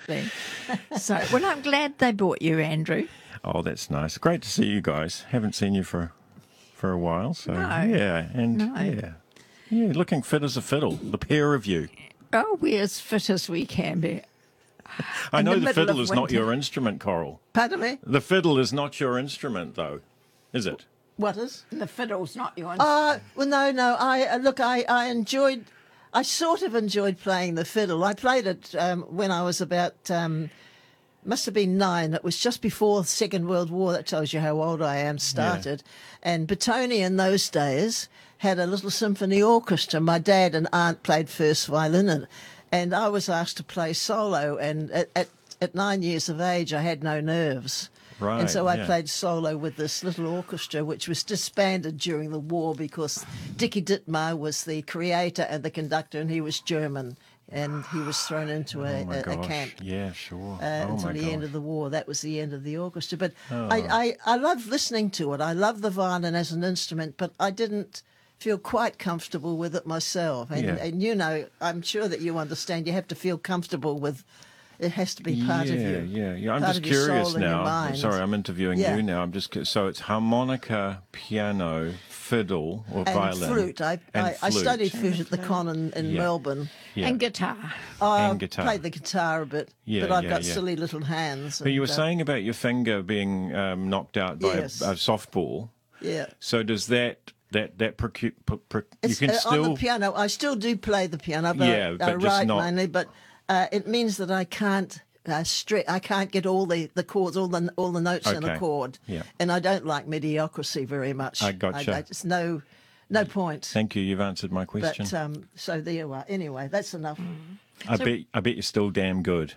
absolutely. So, well, I'm glad they brought you, Andrew. Oh, that's nice. Great to see you guys. Haven't seen you for a while. So yeah, looking fit as a fiddle. The pair of you. Oh, we're as fit as we can be. I know the the middle fiddle of is not winter. your instrument, Coral. Pardon me? The fiddle is not your instrument, though, is it? What is? The fiddle's not yours. Well, no. I sort of enjoyed playing the fiddle. I played it when I was about, must have been 9. It was just before the Second World War. That tells you how old I am, started. Yeah. And Batoni in those days had a little symphony orchestra. My dad and aunt played first violin in it. And I was asked to play solo. And at 9 years of age, I had no nerves. Right, and so I played solo with this little orchestra, which was disbanded during the war because Dickie Dittmar was the creator and the conductor, and he was German, and he was thrown into a camp. Yeah, sure. Until the end of the war. That was the end of the orchestra. But I loved listening to it. I love the violin as an instrument, but I didn't feel quite comfortable with it myself. And you know, I'm sure that you understand, you have to feel comfortable with. It has to be part of you. Yeah. I'm just curious now. Sorry, I'm interviewing you now. I'm just so it's harmonica, piano, fiddle, or and violin, flute. I studied flute at the Con in Melbourne. Yeah. And guitar. I played the guitar a bit, but I've got silly little hands. But you were saying about your finger being knocked out by a softball. Yeah. So does that you can still on the piano? I still do play the piano, but I write mainly. But it means that I can't I can't get all the chords, all the notes in a chord. Yeah. And I don't like mediocrity very much. I gotcha. It's no point. Thank you. You've answered my question. But so there you are. Anyway, that's enough. I bet you're still damn good.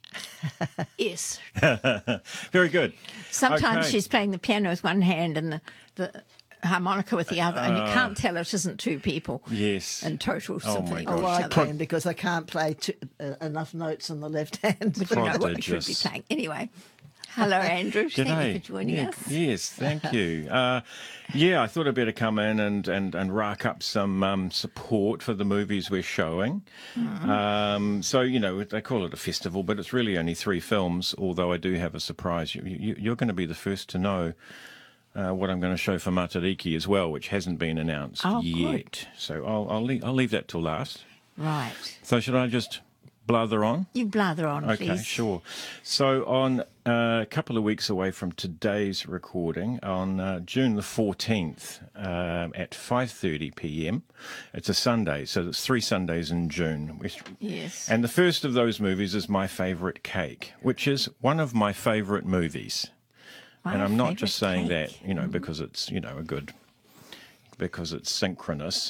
Yes. Very good. Sometimes she's playing the piano with one hand and the harmonica with the other, and you can't tell it isn't two people. Yes. In total symphony. Oh, I can because I can't play enough notes on the left hand. But you know what you should be playing. Anyway. Hello, Andrew. Thank you for joining us. Yes, thank you. I thought I'd better come in and rack up some support for the movies we're showing. So, you know, they call it a festival, but it's really only 3 films, although I do have a surprise. You're going to be the first to know what I'm going to show for Matariki as well, which hasn't been announced yet. Good. So I'll leave that till last. Right. So should I just blather on? You blather on, please. Okay, sure. So on a couple of weeks away from today's recording, on June the 14th at 5:30 p.m, it's a Sunday, so it's 3 Sundays in June. Yes. And the first of those movies is My Favourite Cake, which is one of my favourite movies. And I'm not just saying that, you know, because it's, you know, because it's synchronous.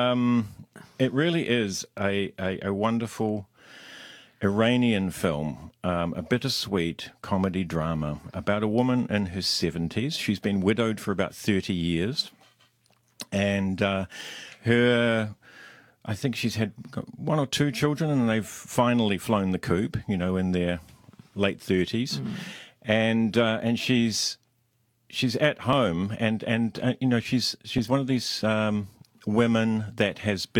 It really is a wonderful Iranian film, a bittersweet comedy drama about a woman in her 70s. She's been widowed for about 30 years. And I think she's had 1 or 2 children, and they've finally flown the coop, you know, in their late 30s. And she's at home, and you know, she's one of these women that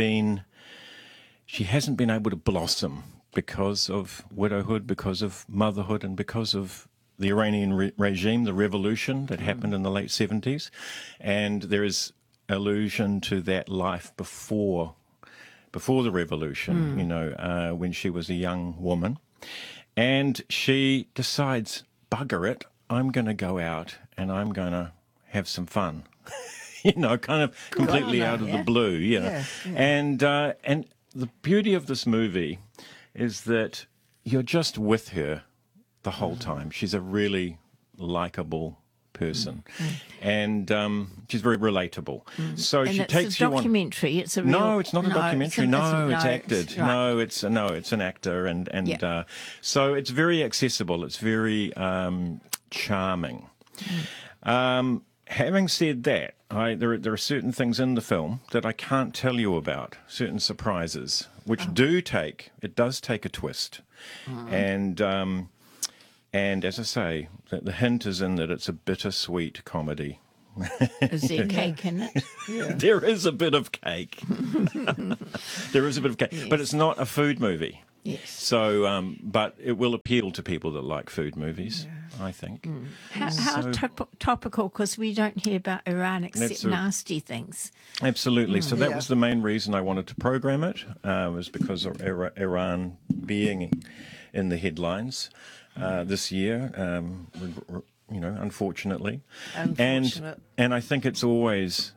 she hasn't been able to blossom because of widowhood, because of motherhood, and because of the Iranian regime, the revolution that happened in the late 70s. And there is allusion to that life before the revolution, you know, when she was a young woman. And she decides, bugger it, I'm going to go out and I'm going to have some fun. You know, kind of completely out of the blue, you know. And the beauty of this movie is that you're just with her the whole time. She's a really likable person, and she's very relatable. So And she takes you on. It's a documentary. It's a real... No, it's not a documentary. It's acted. Right. No, it's an actor, and so it's very accessible. It's very charming. Having said that, there are certain things in the film that I can't tell you about, certain surprises, which does take a twist. And as I say, the hint is in that it's a bittersweet comedy. Is there cake in it? There is a bit of cake. There is a bit of cake. Yes. But it's not a food movie. Yes. So, but it will appeal to people that like food movies, I think. How topical, because we don't hear about Iran except nasty things. Absolutely. So that Yeah. was the main reason I wanted to program it, was because of Iran being in the headlines this year, unfortunately. Unfortunate. And I think it's always.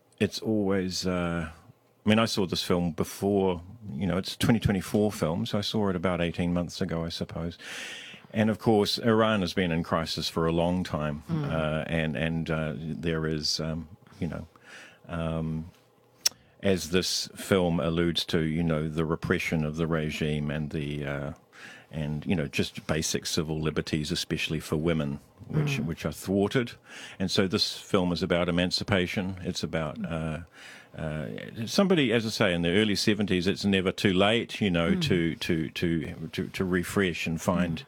I mean, I saw this film before. It's a 2024 film, so I saw it about 18 months ago, I suppose. And of course, Iran has been in crisis for a long time, and there is, as this film alludes to, the repression of the regime and just basic civil liberties, especially for women, which are thwarted. And so this film is about emancipation. It's about somebody, as I say, in the early 70s. It's never too late, to refresh and find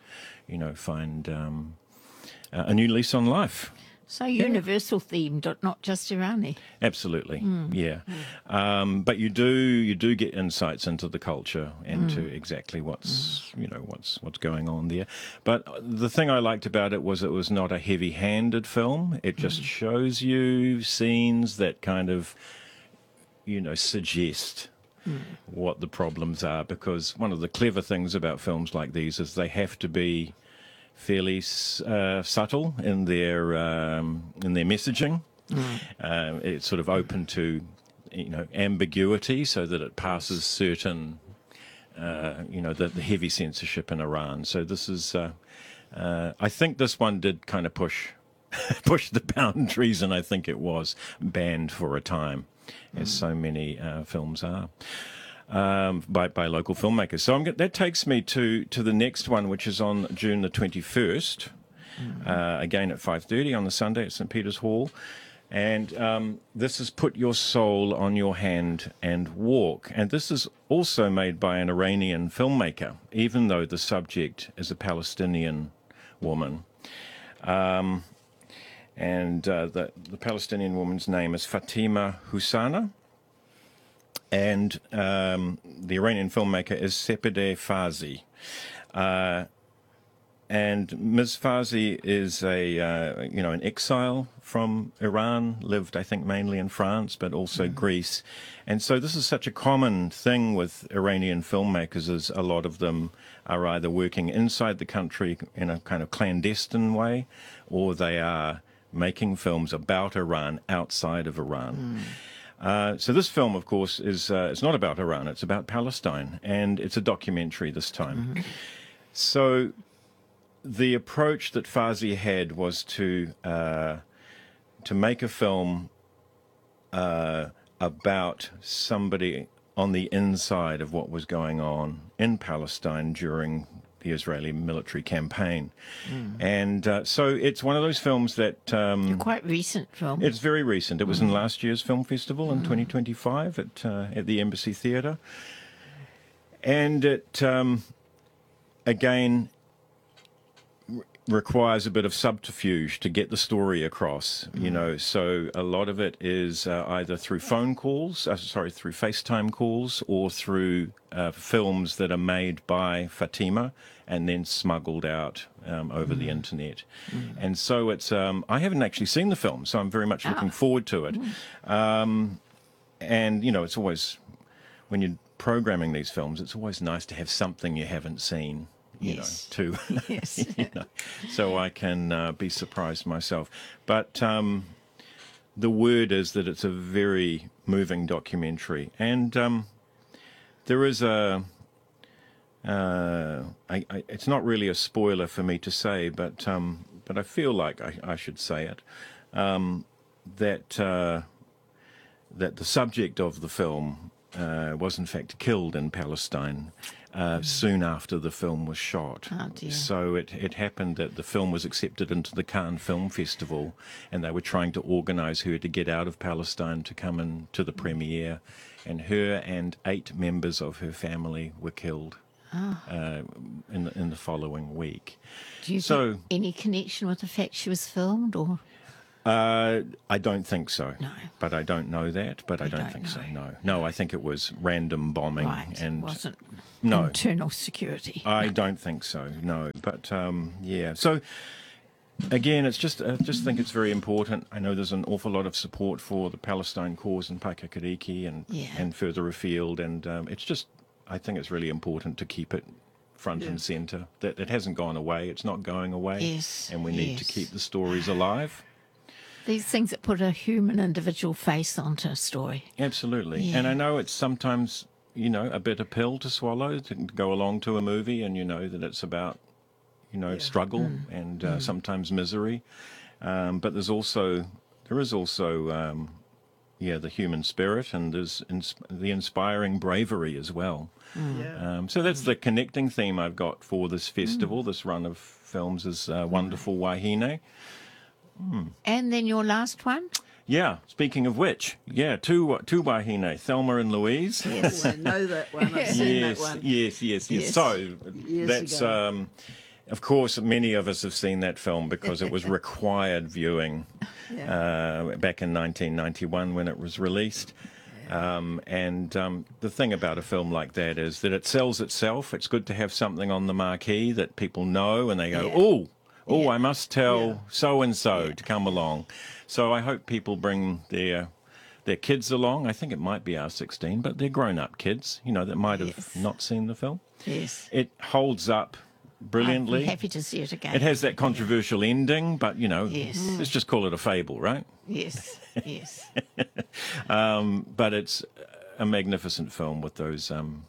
a new lease on life. So universal themed, not just Irani. Absolutely, yeah. But you do get insights into the culture and to exactly what's going on there. But the thing I liked about it was not a heavy-handed film. It just shows you scenes that kind of suggest what the problems are. Because one of the clever things about films like these is they have to be fairly subtle in their messaging. It's sort of open to ambiguity, so that it passes certain the heavy censorship in Iran. So this is I think this one did kind of push the boundaries, and I think it was banned for a time, as so many films are. By local filmmakers. So that takes me to the next one, which is on June the 21st, again at 5:30 on the Sunday at St. Peter's Hall. And this is Put Your Soul on Your Hand and Walk. And this is also made by an Iranian filmmaker, even though the subject is a Palestinian woman. And the Palestinian woman's name is Fatima Husana. And the Iranian filmmaker is Sepideh Fazi. And Ms. Fazi is an exile from Iran, lived, I think, mainly in France, but also Greece. And so this is such a common thing with Iranian filmmakers, is a lot of them are either working inside the country in a kind of clandestine way, or they are making films about Iran outside of Iran. So this film, of course, is it's not about Iran, it's about Palestine, and it's a documentary this time. So the approach that Fazi had was to make a film about somebody on the inside of what was going on in Palestine during the Israeli military campaign. And so it's one of those films that... Quite recent film. It's very recent. It was in last year's film festival in 2025 at the Embassy Theatre. And it, again, requires a bit of subterfuge to get the story across, so a lot of it is either through through FaceTime calls, or through films that are made by Fatima and then smuggled out over the internet. And so it's, I haven't actually seen the film, so I'm very much looking forward to it. And, it's always, when you're programming these films, it's always nice to have something you haven't seen. Yes. So I can be surprised myself. But the word is that it's a very moving documentary. And there is it's not really a spoiler for me to say, but I feel like I should say it, that the subject of the film was in fact killed in Palestine soon after the film was shot. Oh, dear. So it happened that the film was accepted into the Cannes Film Festival, and they were trying to organise her to get out of Palestine to come in to the premiere, and her and 8 members of her family were killed in the following week. Do you get any connection with the fact she was filmed, or...? I don't think so. No. But I don't know that. But I don't think so. No, I think it was random bombing, Right. and Wasn't no. internal security. I don't think so. No, but yeah. So again, it's just I just think it's very important. I know there's an awful lot of support for the Palestine cause in Paikakariki and further afield, and it's just I think it's really important to keep it front and centre. That it hasn't gone away. It's not going away. Yes, and we need to yes. keep the stories alive. These things that put a human individual face onto a story. Absolutely. Yeah. And I know it's sometimes, a bitter pill to swallow to go along to a movie and you know that it's about, struggle and sometimes misery. But there is also, the human spirit and there's the inspiring bravery as well. So that's the connecting theme I've got for this festival, this run of films is Wonderful Wahine. And then your last one? Yeah, speaking of which, two Wahine, Thelma and Louise. Oh, I know that one. I've seen that one. Yes. Yes. So Years that's, ago. of course, many of us have seen that film because it was required viewing back in 1991 when it was released. The thing about a film like that is that it sells itself. It's good to have something on the marquee that people know and they go, oh, I must tell so-and-so to come along. So I hope people bring their kids along. I think it might be R16, but they're grown-up kids, that might have not seen the film. Yes. It holds up brilliantly. I'd be happy to see it again. It has that controversial ending, but, Yes. let's just call it a fable, right? Yes, yes. But it's a magnificent film with those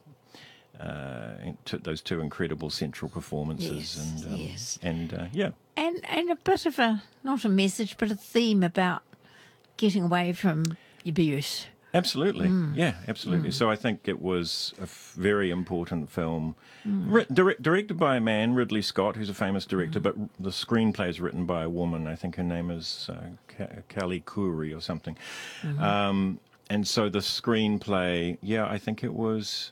those two incredible central performances, and And a bit of not a message, but a theme about getting away from abuse. absolutely, absolutely. So I think it was a very important film, directed by a man, Ridley Scott, who's a famous director, but the screenplay is written by a woman. I think her name is Callie Khoury or something. And so the screenplay, I think it was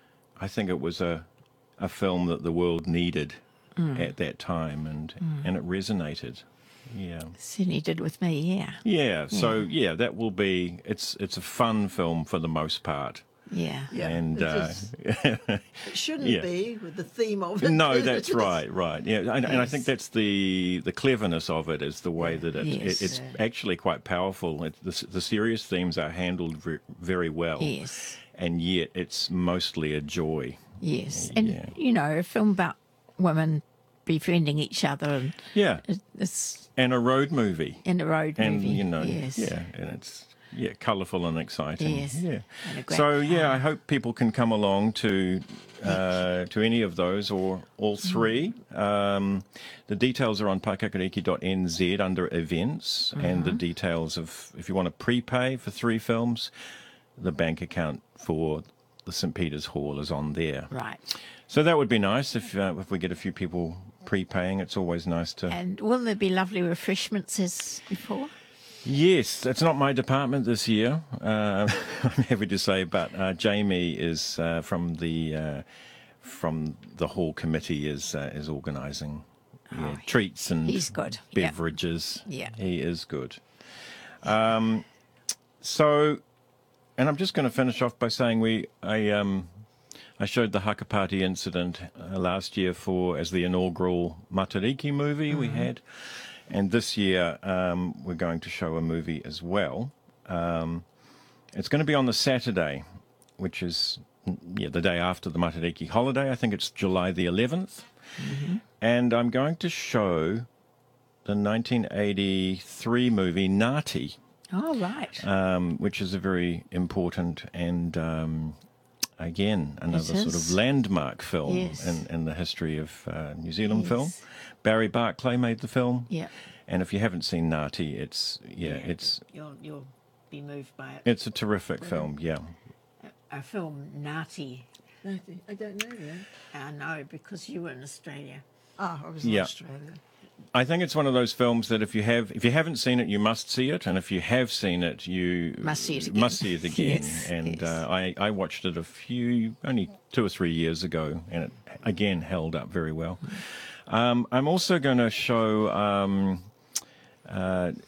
a film that the world needed at that time, and it resonated. Yeah. Certainly did with me, yeah. Yeah. So that will be. It's a fun film for the most part. Yeah. Yeah, And it shouldn't be with the theme of it. no, but that's it is. right. Yeah, and I think that's the cleverness of it is the way that it's actually quite powerful. The serious themes are handled very well. Yes. And yet it's mostly a joy. Yes. And, a film about women befriending each other and it's And a road movie. in a road movie. And, and it's colourful and exciting. Yes. Yeah. And a great So I hope people can come along to any of those or all three. The details are on paikakariki.nz under events, and the details of if you want to prepay for 3 films, the bank account for the St. Peter's Hall is on there. Right. So that would be nice if we get a few people prepaying. It's always nice to. And will there be lovely refreshments as before? Yes, it's not my department this year. I'm happy to say, but Jamie is from the hall committee is organising treats and He's good. beverages. Yeah. He is good. So, and I'm just going to finish off by saying I showed the Hakapati incident last year as the inaugural Matariki movie we had. And this year we're going to show a movie as well. It's going to be on the Saturday, which is the day after the Matariki holiday. I think it's July the 11th. And I'm going to show the 1983 movie Nati. Oh, right. Which is a very important and, again, another It sort is. of landmark film Yes. in the history of New Zealand Yes. film. Barry Barclay made the film. Yeah. And if you haven't seen Nati, it's You'll be moved by it. it's a terrific film, yeah. A film, Nati. I don't know that. I know, because you were in Australia. Oh, I was in Yeah. Australia. I think it's one of those films that if you haven't seen it, you must see it, and if you have seen it, you Must see it again. Must see it again. Yes, and yes. I watched it only 2 or 3 years ago, and it again held up very well. I'm also going to show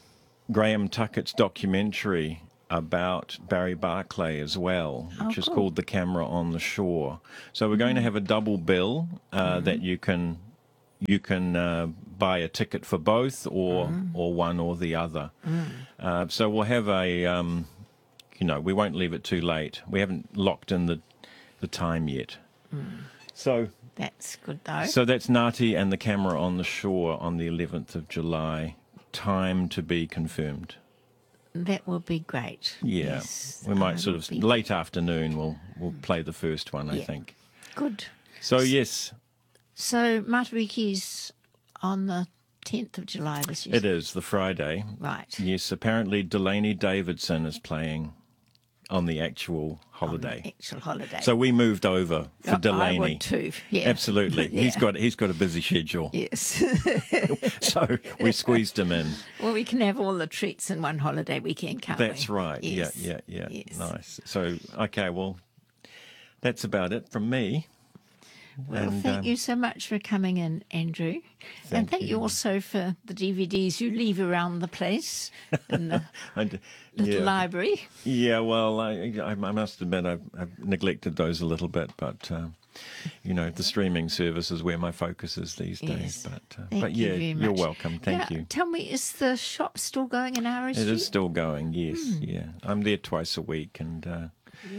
Graham Tuckett's documentary about Barry Barclay as well, which is cool. called The Camera on the Shore. So we're going to have a double bill that you can buy a ticket for both or one or the other. So we'll have a we won't leave it too late. We haven't locked in the time yet. So That's good, though. so that's Ngāti and The Camera on the Shore on the 11th of July. Time to be confirmed. That will be great. Yeah, Yes, we I might sort will of be- late afternoon. We'll play the first one, I Yeah. think. Good. So yes, So Matariki's on the 10th of July this year. it is the Friday. Right. Yes, apparently Delaney Davidson is playing on the actual holiday. Actual holiday. So we moved over for I Delaney. would too. Yeah. Absolutely, he's got a busy schedule, Yes. so we squeezed him in. Well, we can have all the treats in one holiday weekend, can't we? That's right. Yes. Yeah. Yes. Nice. So okay, well, that's about it from me. Well, And, thank you so much for coming in, Andrew. And thank you also for the DVDs you leave around the place in the And, little library. Yeah, well, I must admit I've neglected those a little bit, but the streaming service is where my focus is these days. Yes. But Thank you yeah, very you're much. welcome. Thank Now, you. Tell me, is the shop still going in Arrow It Street? is still going. Yes, yeah. I'm there twice a week, and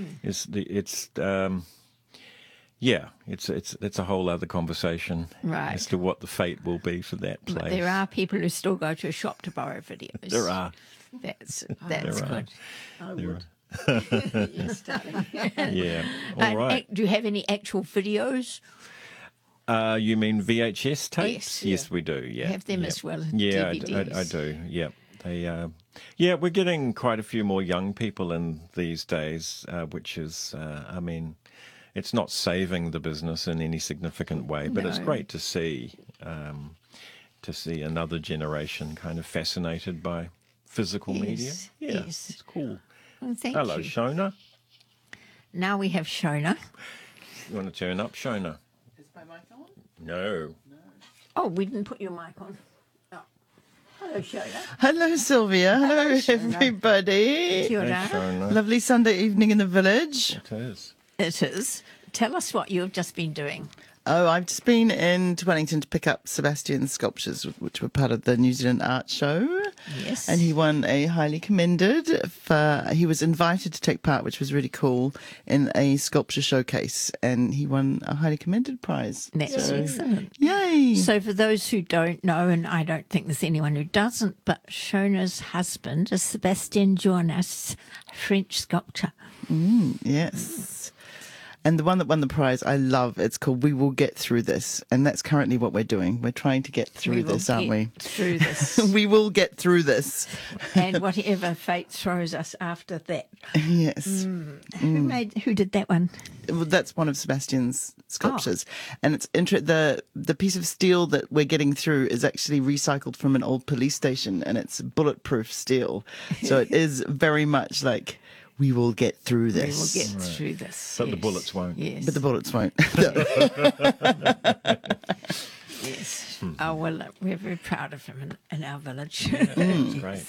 it's a whole other conversation Right. as to what the fate will be for that place. But there are people who still go to a shop to borrow videos. There are. That's There are. good. I There would. Yes, darling. Yeah. All And right. do you have any actual videos? You mean VHS tapes? Yes. Yes, we do. Yeah. Have them yeah. as well as Yeah, DVDs. I do. Yeah. They, we're getting quite a few more young people in these days, which is, it's not saving the business in any significant way, but it's No. great to see another generation kind of fascinated by physical media. Yes, Yeah, yes. it's cool. Well, thank Hello, you. Shona. Now we have Shona. You want to turn up, Shona? Is my mic on? No. Oh, we didn't put your mic on. Oh. Hello, Shona. Hello, Sylvia. Hello, everybody. Kia Hey, ora. Shona. Lovely Sunday evening in the village. It is. It is. Tell us what you've just been doing. Oh, I've just been into Wellington to pick up Sebastian's sculptures, which were part of the New Zealand Art Show. Yes. And he won a highly commended he was invited to take part, which was really cool, in a sculpture showcase. And he won a highly commended prize. That's So, excellent. yay. So, for those who don't know, and I don't think there's anyone who doesn't, but Shona's husband is Sebastien Joannas, French sculptor. Yes. And the one that won the prize, I love. It's called We Will Get Through This. And that's currently what we're doing. We're trying to get through We will this, aren't get we? Through this. We will get through this. And whatever fate throws us after that. Yes. Who did that one? Well, that's one of Sebastian's sculptures. And it's the piece of steel that we're getting through is actually recycled from an old police station, and it's bulletproof steel. So it is very much like, we will get through We will this. get through this. But the yes. bullets won't. Yes. But the bullets won't. No. Yes. Oh, well, we're very proud of him in our village. That's great.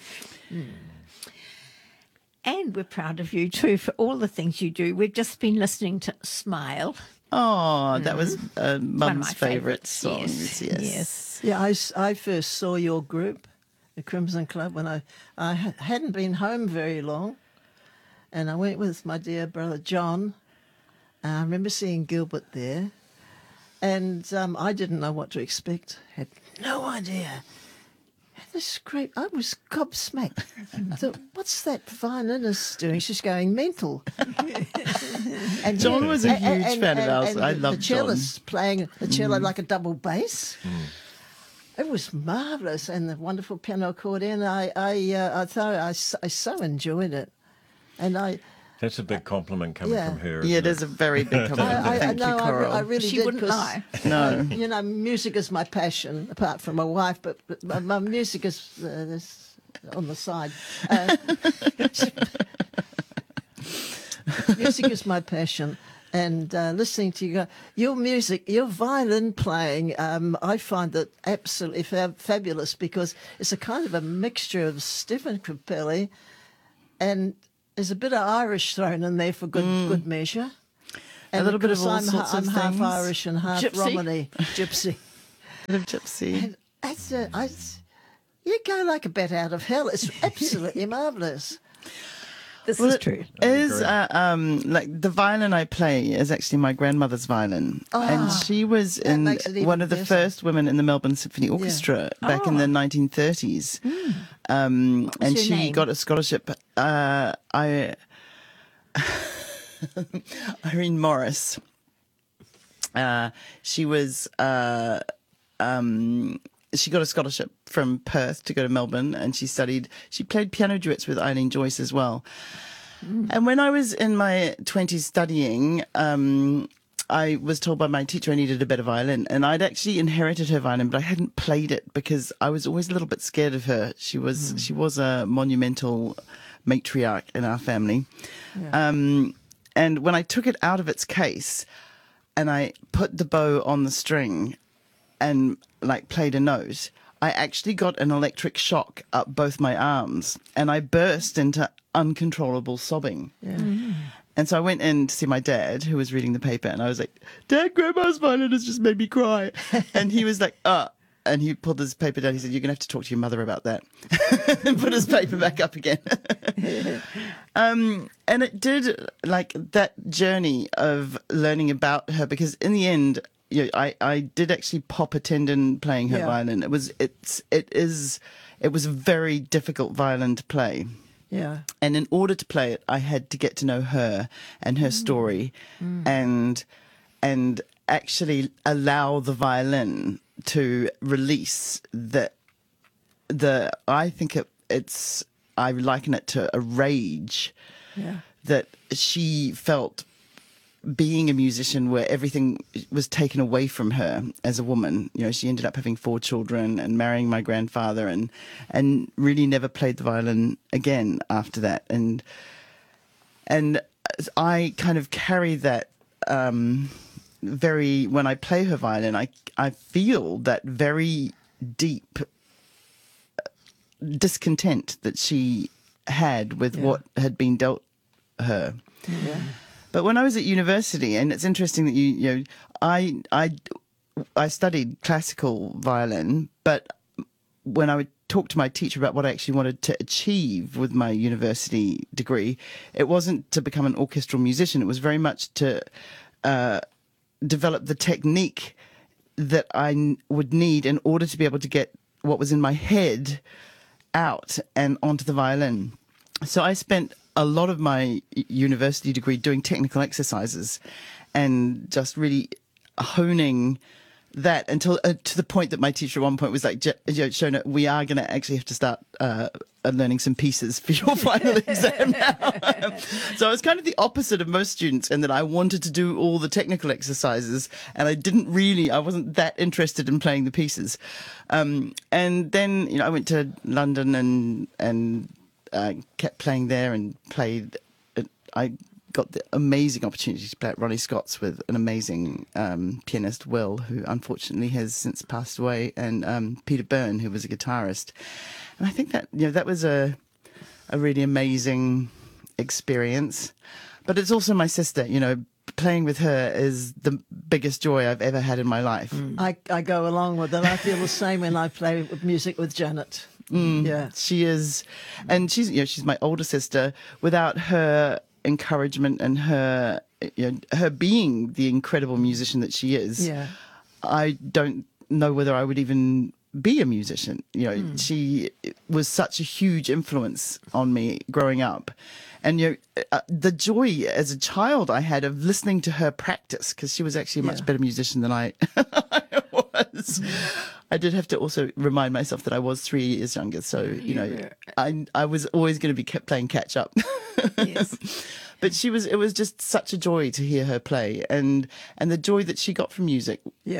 And we're proud of you too for all the things you do. We've just been listening to Smile. Oh, that was One of Mum's my favourite favourites. songs. Yes. Yeah, I first saw your group, the Crimson Club, when I hadn't been home very long. And I went with my dear brother John. I remember seeing Gilbert there. And I didn't know what to expect. Had no idea. And this great, I was gobsmacked. I thought, what's that violinist doing? She's going mental. And John was a huge fan of ours. I the loved John. cellist playing the cello like a double bass. It was marvellous, and the wonderful piano accordion. I thought I so enjoyed it, and That's a big compliment coming Yeah. from her. Yeah, isn't it is a very big compliment. Thank you, no, Coral. I really She did. wouldn't 'cause, lie. No. you know, music is my passion, apart from my wife. But my music is on the side. Music is my passion, And listening to your music, your violin playing, I find that absolutely fabulous, because it's a kind of a mixture of Stephen Grappelli, and there's a bit of Irish thrown in there for good measure. And a little bit of all sorts of I'm half things. Irish and half Gypsy. Romany, gypsy. Bit of gypsy. And you go like a bat out of hell. It's absolutely marvellous. This is true. Is like the violin I play is actually my grandmother's violin, and she was in makes it even one of the better. first women in the Melbourne Symphony Orchestra back in the 1930s. And your she name? got a scholarship. Irene Morris. She was. She got a scholarship from Perth to go to Melbourne, and she played piano duets with Eileen Joyce as well. And when I was in my 20s studying, I was told by my teacher I needed a better violin, and I'd actually inherited her violin, but I hadn't played it because I was always a little bit scared of her. She was a monumental matriarch in our family. And when I took it out of its case and I put the bow on the string and like played a note, I actually got an electric shock up both my arms, and I burst into uncontrollable sobbing. And so I went in to see my dad, who was reading the paper, and I was like, "Dad, Grandma's violin has just made me cry." And he was like, and he pulled his paper down. He said, "You're going to have to talk to your mother about that." And put his paper back up again. And it did, like, that journey of learning about her, because in the end, I did actually pop a tendon playing her violin. It was a very difficult violin to play. Yeah. And in order to play it, I had to get to know her and her story, and actually allow the violin to release I think I liken it to a rage that she felt being a musician, where everything was taken away from her as a woman. She ended up having 4 children and marrying my grandfather, and really never played the violin again after that. And I kind of carry that when I play her violin, I feel that very deep discontent that she had with what had been dealt her. Yeah. But when I was at university, and it's interesting that I studied classical violin, but when I would talk to my teacher about what I actually wanted to achieve with my university degree, it wasn't to become an orchestral musician. It was very much to develop the technique that I would need in order to be able to get what was in my head out and onto the violin. So I spent a lot of my university degree doing technical exercises and just really honing that until to the point that my teacher at one point was like, Shona, we are going to actually have to start learning some pieces for your final exam now. So I was kind of the opposite of most students in that I wanted to do all the technical exercises, and I wasn't that interested in playing the pieces. And then, I went to London and kept playing there and played. I got the amazing opportunity to play at Ronnie Scott's with an amazing pianist, Will, who unfortunately has since passed away, and Peter Byrne, who was a guitarist. And I think that that was a really amazing experience. But it's also my sister. Playing with her is the biggest joy I've ever had in my life. I go along with it. I feel the same when I play music with Janet. Yeah. She is, and she's my older sister. Without her encouragement and her being the incredible musician that she is, I don't know whether I would even be a musician. She was such a huge influence on me growing up. And the joy as a child I had of listening to her practice, because she was actually a much better musician than I was. I did have to also remind myself that I was 3 years younger, so I was always going to be playing catch up. Yes. But it was just such a joy to hear her play, and the joy that she got from music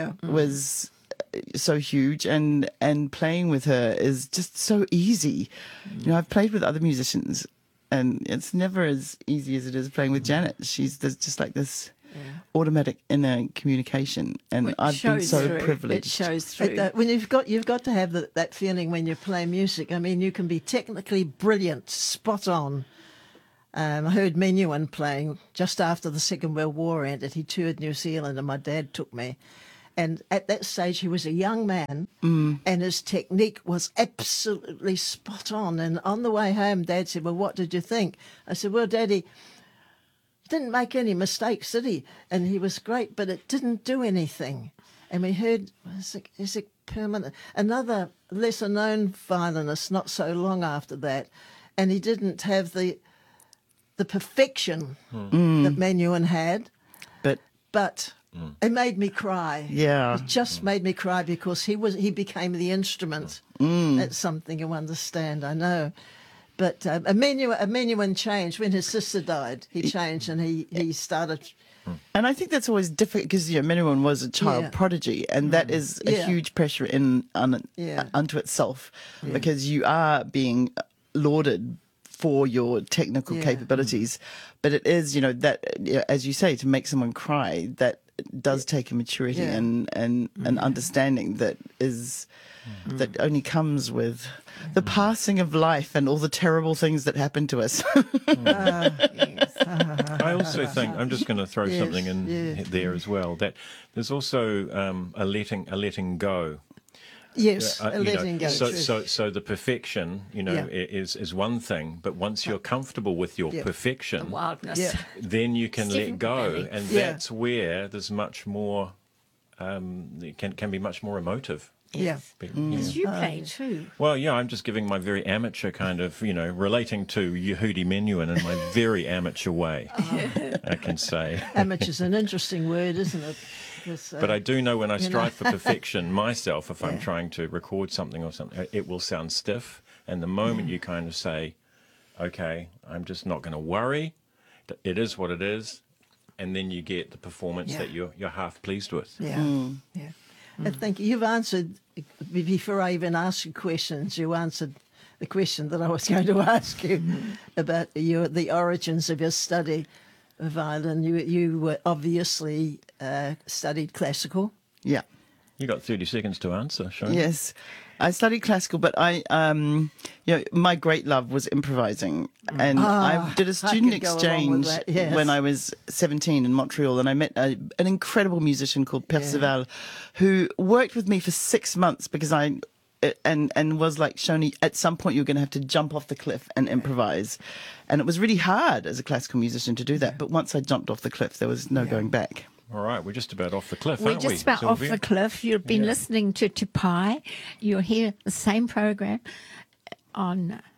was so huge, and playing with her is just so easy. I've played with other musicians, and it's never as easy as it is playing with Janet. There's just like this automatic inner communication, and Which I've been shows so through. privileged. It shows through. When you've got to have that feeling when you play music. I mean, you can be technically brilliant, spot on. I heard Menuhin playing just after the Second World War ended. He toured New Zealand, and my dad took me. And at that stage, he was a young man, and his technique was absolutely spot on. And on the way home, Dad said, "Well, what did you think?" I said, "Well, Daddy, he didn't make any mistakes, did he? And he was great, but it didn't do anything." And we heard, is it permanent? Another lesser-known violinist not so long after that, and he didn't have the perfection that Menuhin had, but it made me cry. Yeah. It just made me cry because he became the instrument. That's something you understand, I know. But a Menuhin changed when his sister died. He changed, and he started. And I think that's always difficult because Menuhin was a child prodigy, and that is a huge pressure unto itself, because you are being lauded for your technical capabilities, but it is that as you say, to make someone cry, that does take a maturity and an understanding that only comes with the passing of life and all the terrible things that happen to us. I also think, I'm just going to throw something in there as well, that there's also a letting go. Yes, letting go. So the perfection, is one thing, but once you're comfortable with your perfection, Wildness. then you can let go, Definitely. and that's where there's much more. It can be much more emotive. Yes. Because you play too. Well, I'm just giving my very amateur kind of, relating to Yehudi Menuhin in my very amateur way, I can say. Amateur's an interesting word, isn't it? But I do know when I strive for perfection myself, if I'm trying to record something or something, it will sound stiff. And the moment you kind of say, okay, I'm just not going to worry, it is what it is, and then you get the performance that you're half pleased with. Yeah. I think you've answered, before I even asked you questions, you answered the question that I was going to ask you about the origins of your study of violin. You were obviously studied classical. Yeah. You got 30 seconds to answer, Shona. Yes. I studied classical, but my great love was improvising. And I did a student exchange when I was 17 in Montreal, and I met an incredible musician called Percival, who worked with me for 6 months because and was like, Shoni, at some point you're going to have to jump off the cliff and improvise. And it was really hard as a classical musician to do that. But once I jumped off the cliff, there was no going back. All right, we're just about off the cliff, We're aren't we? just about off Sylvia? the cliff. You've been listening to Tupai. You'll hear the same program on